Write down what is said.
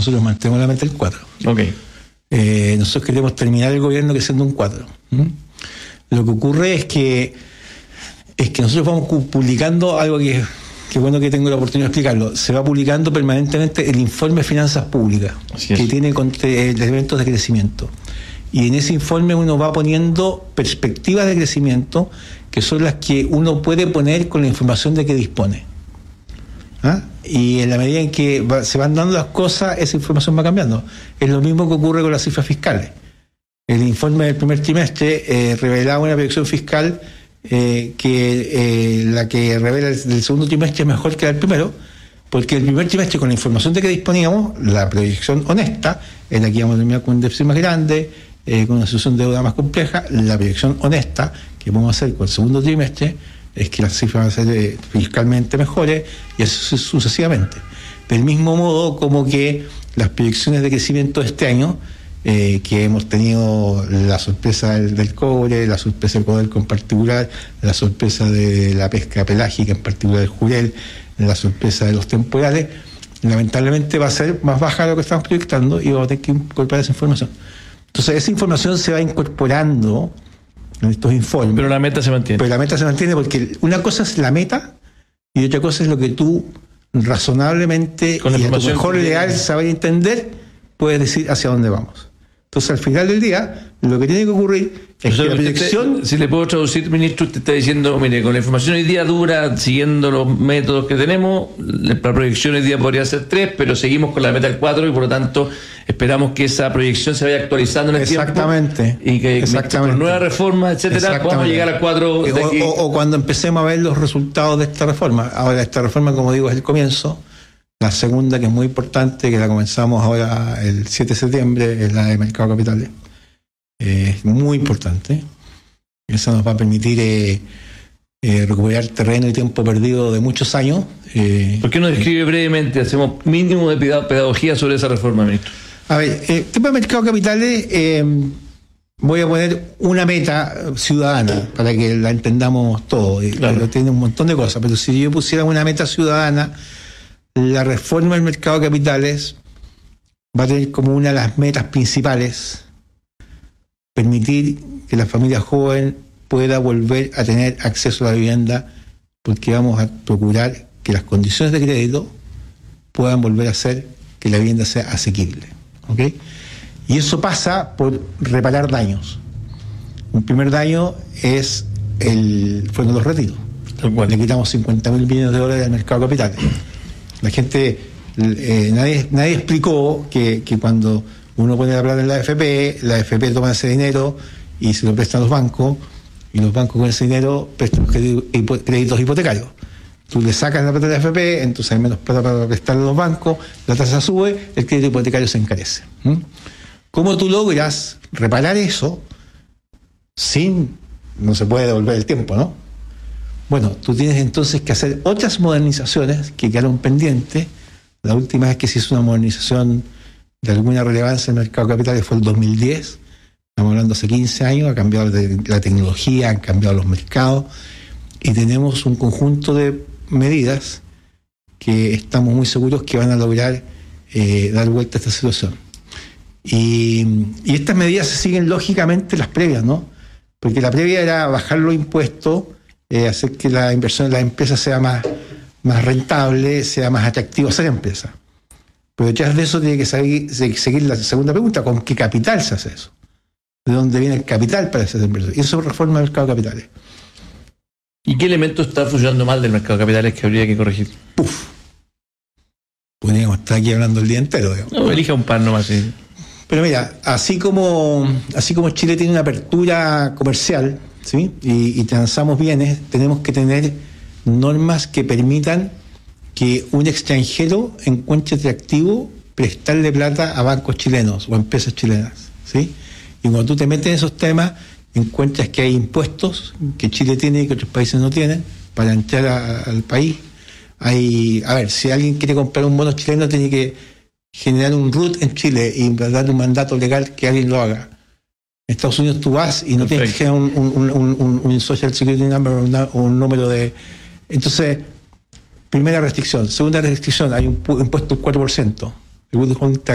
nosotros mantenemos la meta del 4. Okay. Nosotros queremos terminar el gobierno creciendo un 4. Lo que ocurre es que nosotros vamos publicando algo que bueno que tengo la oportunidad de explicarlo. Se va publicando permanentemente el informe de finanzas públicas, que tiene elementos de crecimiento. Y en ese informe uno va poniendo perspectivas de crecimiento que son las que uno puede poner con la información de que dispone. Y en la medida en que se van dando las cosas, esa información va cambiando. Es lo mismo que ocurre con las cifras fiscales. El informe del primer trimestre revelaba una proyección fiscal que la que revela del segundo trimestre es mejor que la del primero, porque el primer trimestre, con la información de que disponíamos, la proyección honesta es la que íbamos a terminar con un déficit más grande, con una situación de deuda más compleja. La proyección honesta que vamos a hacer con el segundo trimestre es que las cifras van a ser fiscalmente mejores, y así sucesivamente. Del mismo modo como que las proyecciones de crecimiento de este año, que hemos tenido la sorpresa del cobre, la sorpresa del Codelco en particular, la sorpresa de la pesca pelágica, en particular del jurel, la sorpresa de los temporales, lamentablemente va a ser más baja de lo que estamos proyectando y vamos a tener que incorporar esa información. Entonces esa información se va incorporando en estos informes. Pero la meta se mantiene. Pero la meta se mantiene porque una cosa es la meta y otra cosa es lo que tú razonablemente con la y a tu información mejor leal saber entender puedes decir hacia dónde vamos. Entonces, al final del día, lo que tiene que ocurrir es que la proyección... Si le puedo traducir, ministro, usted está diciendo, mire, con la información hoy día dura, siguiendo los métodos que tenemos, la proyección hoy día podría ser 3, pero seguimos con la meta del 4 y por lo tanto esperamos que esa proyección se vaya actualizando en el Exactamente. tiempo. Y que con nuevas reformas, etcétera, podamos llegar al 4 de aquí. O cuando empecemos a ver los resultados de esta reforma. Ahora, esta reforma, como digo, es el comienzo. La segunda, que es muy importante, que la comenzamos ahora el 7 de septiembre, es la de Mercado de Capitales. Es muy importante. Eso nos va a permitir recuperar terreno y tiempo perdido de muchos años. ¿Por qué no describe brevemente? Hacemos mínimo de pedagogía sobre esa reforma, ministro. A ver, el tema de Mercado de Capitales, voy a poner una meta ciudadana para que la entendamos todo. Claro. Pero tiene un montón de cosas, pero si yo pusiera una meta ciudadana, la reforma del mercado de capitales va a tener como una de las metas principales permitir que la familia joven pueda volver a tener acceso a la vivienda, porque vamos a procurar que las condiciones de crédito puedan volver a hacer que la vivienda sea asequible. ¿Okay? Y eso pasa por reparar daños. Un primer daño fueron los retiros. Le quitamos 50.000 millones de dólares al mercado de capitales. La gente, nadie explicó que cuando uno pone la plata en la AFP toma ese dinero y se lo prestan a los bancos, y los bancos con ese dinero prestan créditos hipotecarios. Tú le sacas la plata de la AFP, entonces hay menos plata para prestarle a los bancos, la tasa sube, el crédito hipotecario se encarece. ¿Cómo tú logras reparar eso no se puede devolver el tiempo, ¿no? Bueno, tú tienes entonces que hacer otras modernizaciones que quedaron pendientes. La última vez que se hizo una modernización de alguna relevancia en el mercado de capitales fue el 2010. Estamos hablando hace 15 años, ha cambiado la tecnología, han cambiado los mercados y tenemos un conjunto de medidas que estamos muy seguros que van a lograr dar vuelta a esta situación. Y estas medidas se siguen lógicamente las previas, ¿no? Porque la previa era bajar los impuestos, hacer que la inversión en las empresas sea más rentable, sea más atractivo ser empresa. Pero detrás de eso tiene que seguir la segunda pregunta: ¿con qué capital se hace eso? ¿De dónde viene el capital para esas empresas? Y eso es reforma del mercado de capitales. ¿Y qué elemento está funcionando mal del mercado de capitales que habría que corregir? Podríamos estar aquí hablando el día entero. No, elija un par nomás. Sí. Pero mira, así como Chile tiene una apertura comercial, ¿sí? y transamos bienes, tenemos que tener normas que permitan que un extranjero encuentre atractivo prestarle plata a bancos chilenos o a empresas chilenas, ¿sí? Y cuando tú te metes en esos temas, encuentras que hay impuestos que Chile tiene y que otros países no tienen para entrar al país. Si alguien quiere comprar un bono chileno, tiene que generar un RUT en Chile y dar un mandato legal que alguien lo haga. En Estados Unidos tú vas y no tienes que generar un Social Security Number o un número de... Entonces, primera restricción. Segunda restricción, hay un impuesto del 4%. El